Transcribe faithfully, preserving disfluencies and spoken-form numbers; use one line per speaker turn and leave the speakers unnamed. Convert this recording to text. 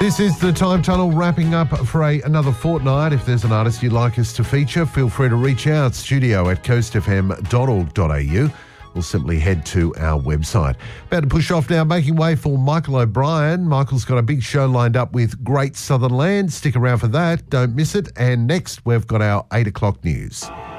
This is the Time Tunnel wrapping up for a, another fortnight. If there's an artist you'd like us to feature, feel free to reach out, studio at coast f m dot org dot a u. Or simply head to our website. About to push off now, making way for Michael O'Brien. Michael's got a big show lined up with Great Southern Land. Stick around for that. Don't miss it. And next, we've got our eight o'clock news.